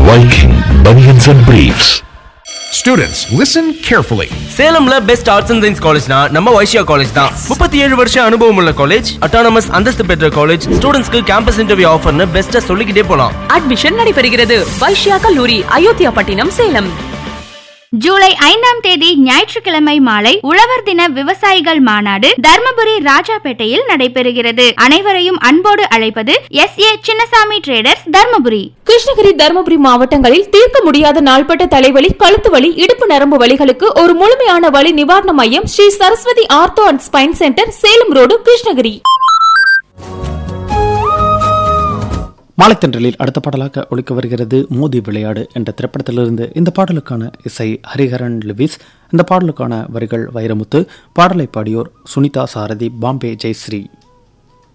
Viking Bunions and Briefs. Students, listen carefully. சேலம்ல best arts and science காலேஜ்னா நம்ம Vaishya college தான். 37 வருஷம் அனுபவம் உள்ள காலேஜ், அட்டானமஸ் அந்தஸ்து பெற்ற காலேஜ், ஸ்டூடெண்ட்ஸ்க்கு கேம்பஸ் இன்டர்வியூ ஆஃபர்னு பெஸ்ட்டா சொல்லிக்கிட்டே போலாம். அட்மிஷன் நடைபெறுகிறது. வைஷ்யா கல்லூரி, அயோத்தியா பட்டினம், சேலம். ஜூலை 5ஆம் தேதி ஞாயிற்றுக்கிழமை மாலை உழவர் தின விவசாயிகள் மாநாடு தர்மபுரி ராஜாபேட்டையில் நடைபெறுகிறது. அனைவரையும் அன்போடு அழைப்பது SA சின்னசாமி ட்ரேடர்ஸ், தர்மபுரி. கிருஷ்ணகிரி, தர்மபுரி மாவட்டங்களில் தீர்க்க முடியாத நாள்பட்ட தலைவலி, கழுத்து வலி, இடுப்பு நரம்பு வலிகளுக்கு ஒரு முழுமையான வலி நிவாரண மையம் Sri Saraswati ortho and spine centre, Salem road, Krishnagiri. மாலைத்தன்றலில் அடுத்த பாடலாக ஒலிக்க வருகிறது மோதி விளையாடு என்ற திரைப்படத்திலிருந்து. இந்த பாடலுக்கான இசை ஹரிஹரன் லிவிஸ், இந்த பாடலுக்கான வரிகள் வைரமுத்து, பாடலை பாடியோர் சுனிதா சாரதி, பாம்பே ஜெயஸ்ரீ.